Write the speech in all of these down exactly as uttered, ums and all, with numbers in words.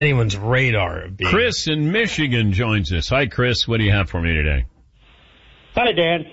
anyone's radar. Being. Chris in Michigan joins us. Hi, Chris. What do you have for me today? Hi, Dan.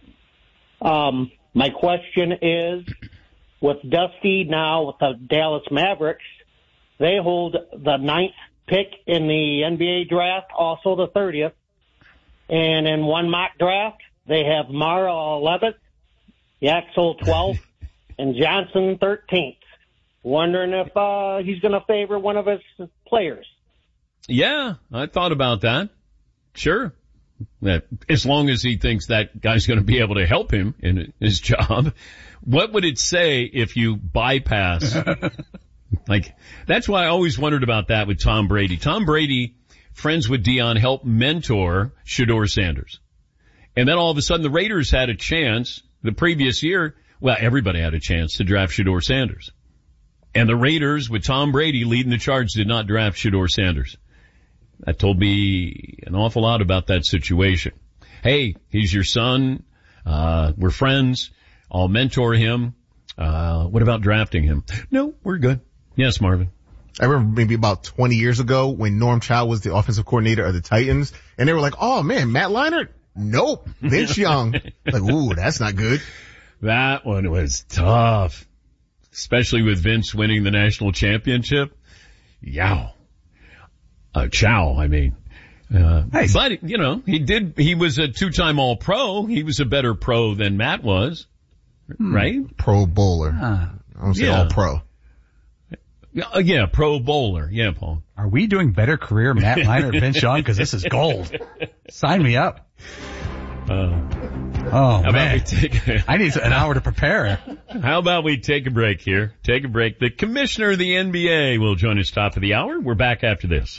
Um, my question is, with Dusty now with the Dallas Mavericks, they hold the ninth pick in the N B A draft, also the thirtieth. And in one mock draft, they have Mara eleventh, Yaxel twelfth, and Johnson thirteenth. Wondering if uh, he's going to favor one of his players. Yeah, I thought about that. Sure. That as long as he thinks that guy's going to be able to help him in his job. What would it say if you bypass? Like, that's why I always wondered about that with Tom Brady. Tom Brady, friends with Deion, helped mentor Shedeur Sanders. And then all of a sudden the Raiders had a chance the previous year. Well, everybody had a chance to draft Shedeur Sanders. And the Raiders, with Tom Brady leading the charge, did not draft Shedeur Sanders. That told me an awful lot about that situation. Hey, he's your son. Uh, we're friends. I'll mentor him. Uh, what about drafting him? No, we're good. Yes, Marvin. I remember maybe about twenty years ago when Norm Chow was the offensive coordinator of the Titans, and they were like, oh man, Matt Leinart? Nope. Vince Young. Like, ooh, that's not good. That one was tough. Especially with Vince winning the national championship. Yow. Uh, Chow, I mean. Uh, nice. But, you know, he did, he was a two-time All-Pro. He was a better pro than Matt was. Hmm. Right? Pro bowler. Uh, I don't say yeah. All-Pro. Uh, yeah, pro bowler. Yeah, Paul. Are we doing better career Matt Leinart, Vince Young? Because this is gold. Sign me up. Uh, oh, how man. About we take, I need an hour to prepare. How about we take a break here? Take a break. The commissioner of the N B A will join us top of the hour. We're back after this.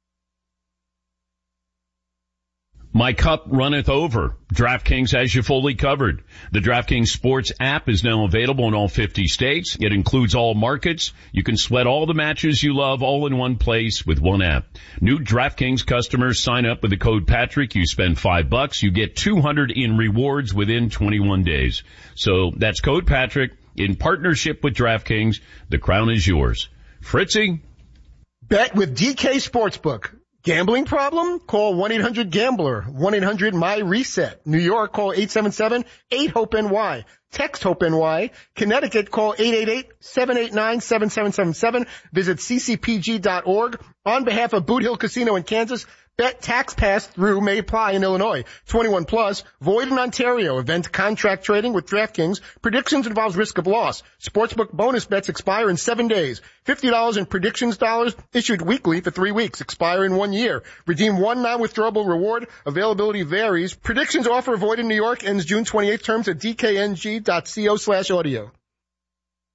My cup runneth over. DraftKings has you fully covered. The DraftKings Sports app is now available in all fifty states. It includes all markets. You can sweat all the matches you love all in one place with one app. New DraftKings customers sign up with the code Patrick. You spend five bucks. You get two hundred in rewards within twenty-one days. So that's code Patrick in partnership with DraftKings. The crown is yours. Fritzy? Bet with D K Sportsbook. Gambling problem? Call one eight hundred gambler. one eight hundred my reset. New York, call eight seven seven eight hope N Y. Text HOPE-NY. Connecticut, call eight eight eight seven eight nine seven seven seven seven. Visit c c p g dot org. On behalf of Boot Hill Casino in Kansas, bet tax pass-through may apply in Illinois. twenty-one plus, void in Ontario. Event contract trading with DraftKings. Predictions involves risk of loss. Sportsbook bonus bets expire in seven days. fifty dollars in predictions dollars issued weekly for three weeks. Expire in one year. Redeem one non-withdrawable reward. Availability varies. Predictions offer void in New York. Ends June twenty-eighth. Terms at d k n g dot co slash audio.